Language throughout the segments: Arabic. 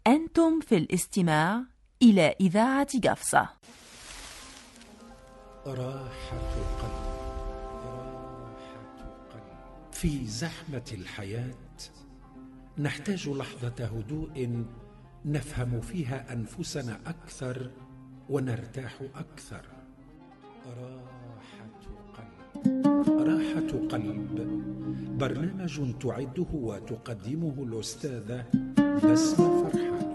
أنتم في الاستماع إلى إذاعة قفصة. راحة قلب، راحة قلب. في زحمة الحياة نحتاج لحظة هدوء نفهم فيها أنفسنا أكثر ونرتاح أكثر. راحة قلب. راحة قلب برنامج تعده وتقدمه الأستاذة بسمة فرحاني.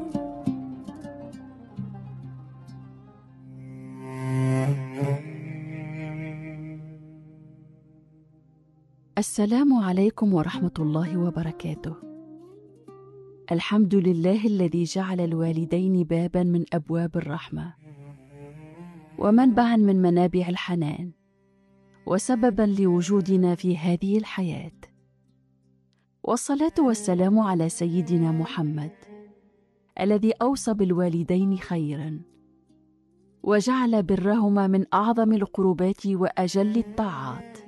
السلام عليكم ورحمة الله وبركاته. الحمد لله الذي جعل الوالدين بابا من أبواب الرحمة، ومنبعا من منابع الحنان، وسببا لوجودنا في هذه الحياة. والصلاة والسلام على سيدنا محمد الذي أوصى بالوالدين خيرا، وجعل برهما من أعظم القربات وأجل الطاعات.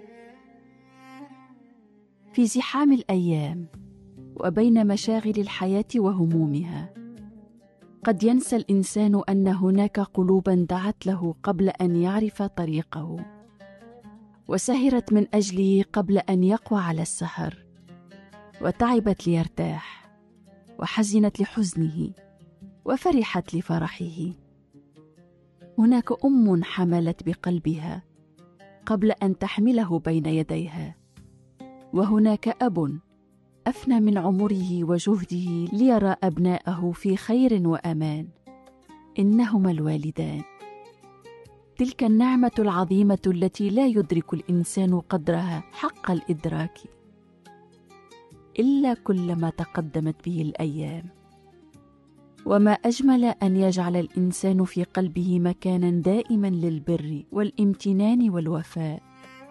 في زحام الأيام وبين مشاغل الحياة وهمومها، قد ينسى الإنسان أن هناك قلوبا دعت له قبل أن يعرف طريقه، وسهرت من أجله قبل أن يقوى على السهر، وتعبت ليرتاح، وحزنت لحزنه، وفرحت لفرحه. هناك أم حملت بقلبها قبل أن تحمله بين يديها، وهناك أب أفنى من عمره وجهده ليرى أبناءه في خير وأمان. إنهما الوالدان، تلك النعمة العظيمة التي لا يدرك الإنسان قدرها حق الإدراك إلا كلما تقدمت به الأيام. وما أجمل أن يجعل الإنسان في قلبه مكانا دائما للبر والامتنان والوفاء.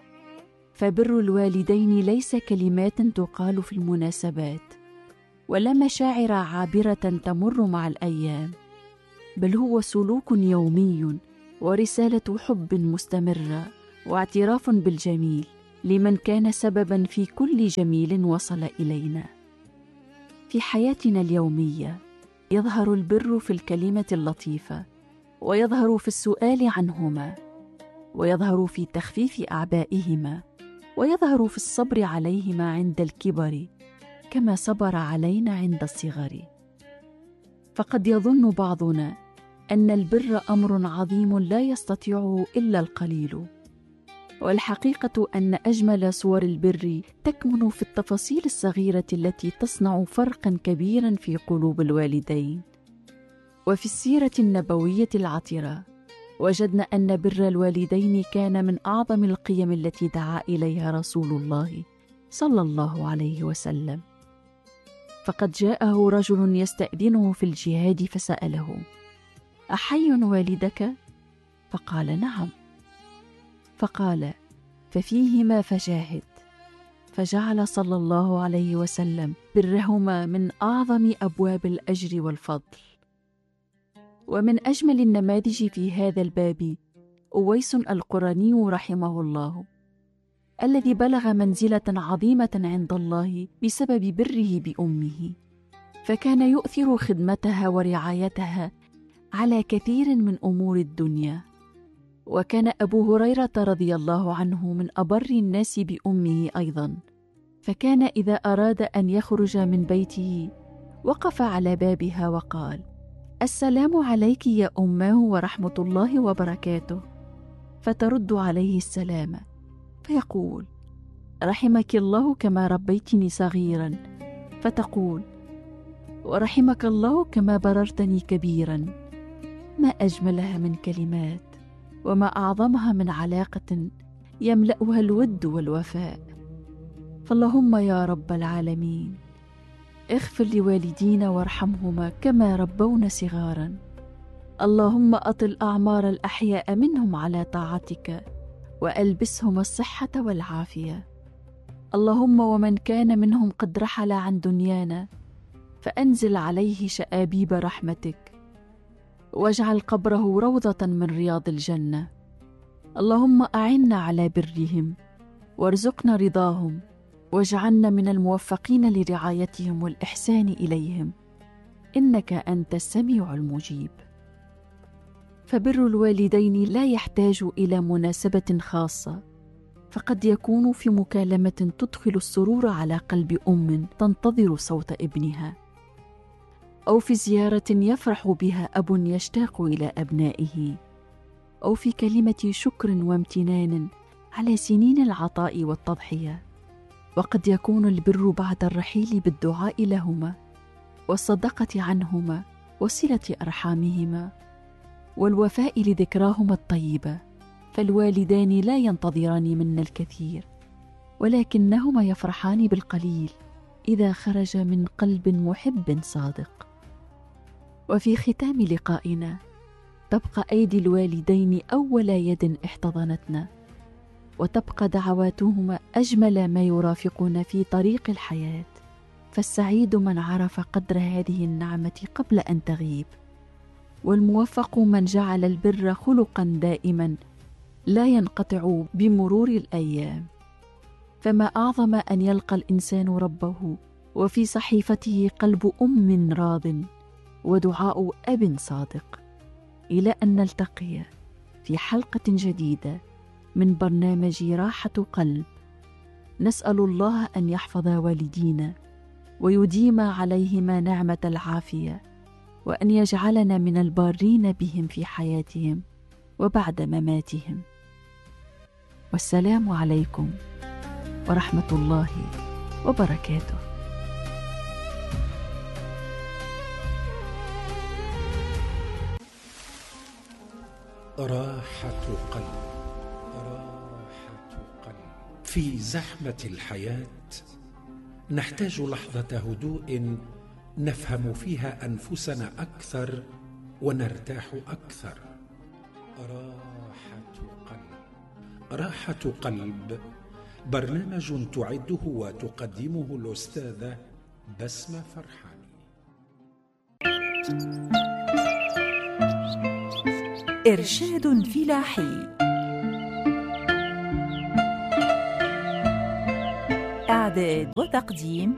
فبر الوالدين ليس كلمات تقال في المناسبات، ولا مشاعر عابرة تمر مع الأيام، بل هو سلوك يومي ورسالة حب مستمرة، واعتراف بالجميل لمن كان سببا في كل جميل وصل إلينا. في حياتنا اليومية يظهر البر في الكلمة اللطيفة، ويظهر في السؤال عنهما، ويظهر في تخفيف أعبائهما، ويظهر في الصبر عليهما عند الكبر كما صبر علينا عند الصغر. فقد يظن بعضنا أن البر أمر عظيم لا يستطيعه إلا القليل، والحقيقة أن أجمل صور البر تكمن في التفاصيل الصغيرة التي تصنع فرقا كبيرا في قلوب الوالدين. وفي السيرة النبوية العطرة وجدنا أن بر الوالدين كان من أعظم القيم التي دعا إليها رسول الله صلى الله عليه وسلم. فقد جاءه رجل يستأذنه في الجهاد فسأله: أحي والدك؟ فقال: نعم. فقال: ففيهما فجاهد. فجعل صلى الله عليه وسلم برهما من أعظم أبواب الأجر والفضل. ومن أجمل النماذج في هذا الباب أويس القرني رحمه الله، الذي بلغ منزلة عظيمة عند الله بسبب بره بأمه، فكان يؤثر خدمتها ورعايتها على كثير من أمور الدنيا. وكان أبو هريرة رضي الله عنه من أبر الناس بأمه أيضا، فكان إذا أراد أن يخرج من بيته وقف على بابها وقال: السلام عليك يا أماه ورحمة الله وبركاته، فترد عليه السلام، فيقول: رحمك الله كما ربيتني صغيرا، فتقول: ورحمك الله كما بررتني كبيرا. ما أجملها من كلمات، وما أعظمها من علاقة يملأها الود والوفاء. فاللهم يا رب العالمين اغفر لوالدينا وارحمهما كما ربونا صغارا. اللهم أطل أعمار الأحياء منهم على طاعتك، وألبسهم الصحة والعافية. اللهم ومن كان منهم قد رحل عن دنيانا فأنزل عليه شآبيب رحمتك، واجعل قبره روضة من رياض الجنة. اللهم أعنا على برهم، وارزقنا رضاهم، واجعلنا من الموفقين لرعايتهم والإحسان إليهم. إنك أنت السميع المجيب. فبر الوالدين لا يحتاج إلى مناسبة خاصة، فقد يكون في مكالمة تدخل السرور على قلب أم تنتظر صوت ابنها، أو في زيارة يفرح بها أب يشتاق إلى أبنائه، أو في كلمة شكر وامتنان على سنين العطاء والتضحية. وقد يكون البر بعد الرحيل بالدعاء لهما والصدقة عنهما وصلة أرحامهما والوفاء لذكراهما الطيبة. فالوالدان لا ينتظران منا الكثير، ولكنهما يفرحان بالقليل إذا خرج من قلب محب صادق. وفي ختام لقائنا تبقى أيدي الوالدين أول يد احتضنتنا، وتبقى دعواتهما أجمل ما يرافقنا في طريق الحياة. فالسعيد من عرف قدر هذه النعمة قبل أن تغيب، والموفق من جعل البر خلقا دائما لا ينقطع بمرور الأيام. فما أعظم أن يلقى الإنسان ربه وفي صحيفته قلب أم راض ودعاء أب صادق. إلى أن نلتقي في حلقة جديدة من برنامج راحة قلب، نسأل الله أن يحفظ والدينا ويديم عليهما نعمة العافية، وأن يجعلنا من البارين بهم في حياتهم وبعد مماتهم. والسلام عليكم ورحمة الله وبركاته. راحة قلب. راحة قلب. في زحمة الحياة نحتاج لحظة هدوء نفهم فيها أنفسنا أكثر ونرتاح أكثر. راحة قلب. راحة قلب برنامج تعده وتقدمه الأستاذة بسمة فرحاني. إرشاد فلاحي. إعداد وتقديم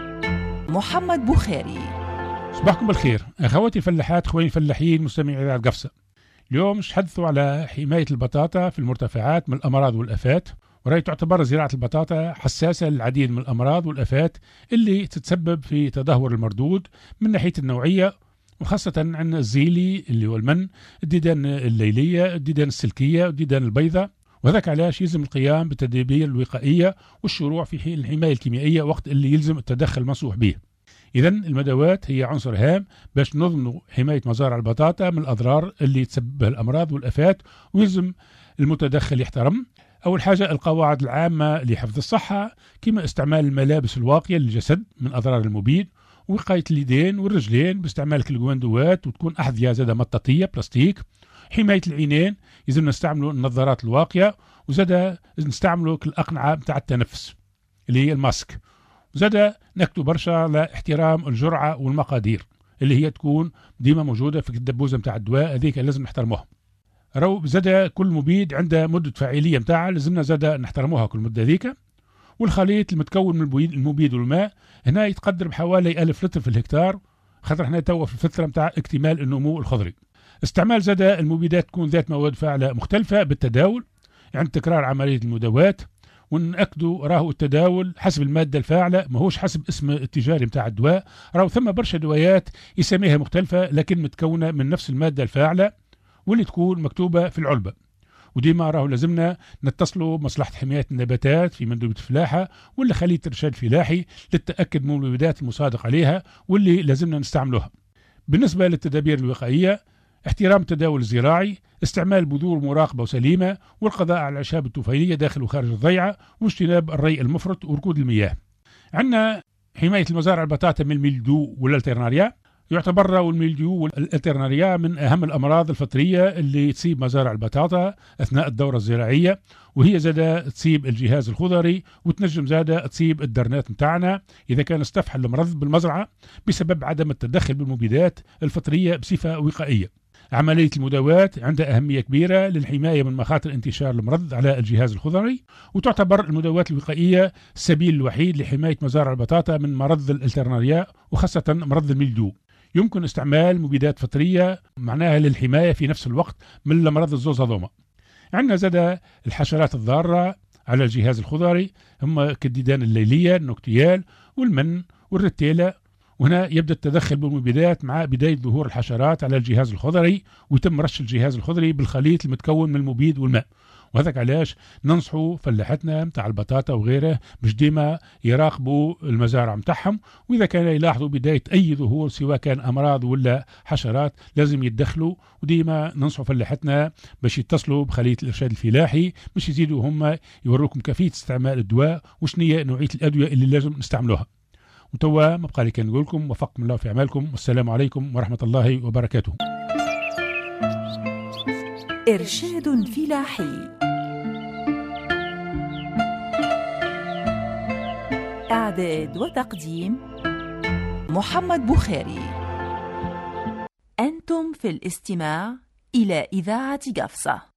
محمد بخاري. صباحكم بالخير أخواتي الفلاحات، خواني الفلاحين، مستمعي إذاعة قفصة. اليوم نتحدثوا على حماية البطاطا في المرتفعات من الأمراض والآفات. وراي تعتبر زراعة البطاطا حساسة للعديد من الأمراض والآفات اللي تتسبب في تدهور المردود من ناحية النوعية، وخاصة عن الزيلي اللي هو المن، الديدان الليلية، الديدان السلكية، الديدان البيضاء. وذاك علاش يلزم القيام بالتدابير الوقائية والشروع في الحماية الكيميائية وقت اللي يلزم التدخل المنصوح به. إذن المدوات هي عنصر هام باش نضمن حماية مزارع البطاطا من الأضرار اللي تسببها الأمراض والآفات، ويلزم المتدخل يحترم. أول حاجة القواعد العامة لحفظ الصحة، كما استعمال الملابس الواقية للجسد من أضرار المبيد، وقاية اليدين والرجلين باستعمال الجواندوات وتكون أحذية زادة مطاطية بلاستيك. حماية العينين يلزم نستعملوا النظارات الواقية، وزادة نستعملوا الأقنعة متاع التنفس اللي هي الماسك. وزادة نكتب برشا على احترام الجرعة والمقادير اللي هي تكون ديما موجودة في الدبوزة متاع الدواء، هذيك لازم نحترموها. رو زادة كل مبيد عنده مدة فاعلية متاعها، لازمنا زادة نحترموها كل مدة ذيك. والخليط المتكون من المبيد والماء هنا يتقدر بحوالي 1000 لتر في الهكتار، خاطر احنا توا في الفترة متاع اكتمال النمو الخضري. استعمال زادة المبيدات تكون ذات مواد فاعلة مختلفة بالتداول، يعني تكرار عملية المداوات. ونأكدوا راهو التداول حسب المادة الفاعلة، ماهوش حسب اسم التجاري متاع الدواء. راهو ثم برشا دوايات يسميها مختلفة لكن متكونة من نفس المادة الفاعلة واللي تكون مكتوبة في العلبة. وديما راهو لازمنا نتصلوا بمصلحة حماية النباتات في مندوبة الفلاحة ولا خلية إرشاد فلاحي للتأكد من المبيدات المصادق عليها واللي لازمنا نستعملوها. بالنسبة للتدابير الوقائية، احترام التداول الزراعي، استعمال بذور مراقبة وسليمة، والقضاء على الأعشاب الطفيلية داخل وخارج الضيعة، واجتناب الري المفرط وركود المياه. عندنا حماية المزارع البطاطا من الميلدو والالترناريا. يعتبر الميلديو والالترناريا من أهم الأمراض الفطرية اللي تصيب مزارع البطاطا أثناء الدورة الزراعية، وهي زادة تصيب الجهاز الخضري، وتنجم زادة تصيب الدرنات متاعنا إذا كان استفحل المرض بالمزرعة بسبب عدم التدخل بالمبيدات الفطرية بصفة وقائية. عملية المداوات عندها أهمية كبيرة للحماية من مخاطر انتشار المرض على الجهاز الخضري، وتعتبر المداوات الوقائية السبيل الوحيد لحماية مزارع البطاطا من مرض الالترناريا وخاصة مرض الميلدو. يمكن استعمال مبيدات فطرية معناها للحماية في نفس الوقت من الأمراض الزوز هذوما. عندنا زاد الحشرات الضارة على الجهاز الخضري، هم كالديدان الليلية، النكتيال والمن والرتيلة. وهنا يبدأ التدخل بالمبيدات مع بداية ظهور الحشرات على الجهاز الخضري، ويتم رش الجهاز الخضري بالخليط المتكون من المبيد والماء. وهذاك علاش ننصحوا فلاحتنا متاع البطاطا وغيره مش ديما يراقبوا المزارع متاعهم، واذا كان يلاحظوا بدايه اي ظهور سواء كان امراض ولا حشرات لازم يتدخلوا. وديما ننصحوا فلاحتنا باش يتصلوا بخليه الارشاد الفلاحي باش يزيدوا هم يوروكم كيفيه استعمال الدواء وشنية نوعيه الادويه اللي لازم نستعملوها. وتوا ما بقى لي كان نقول لكم وفقكم الله في اعمالكم، والسلام عليكم ورحمه الله وبركاته. إرشاد فلاحي. إعداد وتقديم محمد بخاري. أنتم في الاستماع إلى إذاعة قفصة.